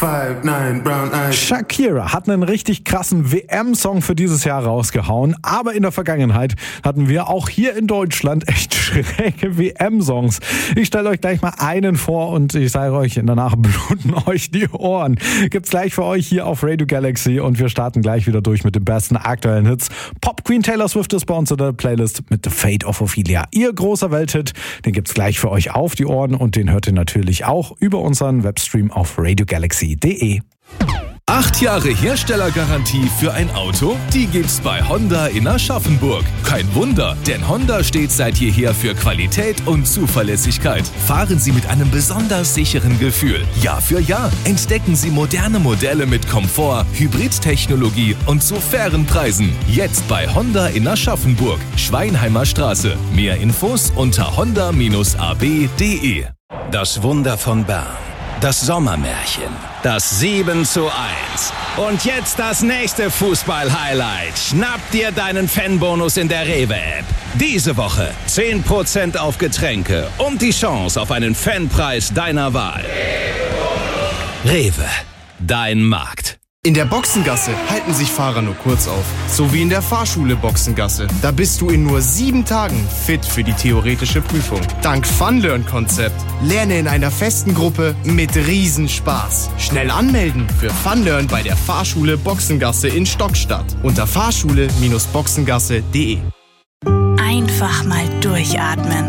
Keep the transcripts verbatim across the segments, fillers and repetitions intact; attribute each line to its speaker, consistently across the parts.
Speaker 1: five, nine, brown eyes.
Speaker 2: Shakira hat einen richtig krassen W M-Song für dieses Jahr rausgehauen, aber in der Vergangenheit hatten wir auch hier in Deutschland echt schräge W M-Songs. Ich stelle euch gleich mal einen vor und ich sage euch, danach bluten euch die Ohren. Gibt's gleich für euch hier auf Radio Galaxy und wir starten gleich wieder durch mit den besten aktuellen Hits. Pop Queen Taylor Swift ist bei uns in der Playlist mit The Fate of Ophelia. Ihr großer Welthit, den gibt's gleich für euch auf die Ohren und den hört ihr natürlich auch über unseren Webstream auf radio galaxy punkt de.
Speaker 3: Acht Jahre Herstellergarantie für ein Auto? Die gibt's bei Honda in Aschaffenburg. Kein Wunder, denn Honda steht seit jeher für Qualität und Zuverlässigkeit. Fahren Sie mit einem besonders sicheren Gefühl. Jahr für Jahr entdecken Sie moderne Modelle mit Komfort, Hybridtechnologie und zu fairen Preisen. Jetzt bei Honda in Aschaffenburg, Schweinheimer Straße. Mehr Infos unter honda Bindestrich a b punkt de.
Speaker 4: Das Wunder von Bern. Das Sommermärchen. Das sieben zu eins. Und jetzt das nächste Fußball-Highlight. Schnapp dir deinen Fanbonus in der Rewe-App. Diese Woche zehn Prozent auf Getränke und die Chance auf einen Fanpreis deiner Wahl. Rewe, dein Markt.
Speaker 5: In der Boxengasse halten sich Fahrer nur kurz auf. So wie in der Fahrschule Boxengasse. Da bist du in nur sieben Tagen fit für die theoretische Prüfung. Dank Funlearn-Konzept. Lerne in einer festen Gruppe mit Riesenspaß. Schnell anmelden für Funlearn bei der Fahrschule Boxengasse in Stockstadt. Unter fahrschule Bindestrich boxengasse punkt de.
Speaker 6: Einfach mal durchatmen.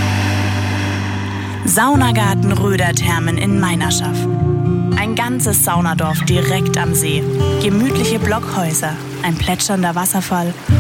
Speaker 6: Saunagarten Röderthermen in Meinerschaff. Ein ganzes Saunadorf direkt am See. Gemütliche Blockhäuser, ein plätschernder Wasserfall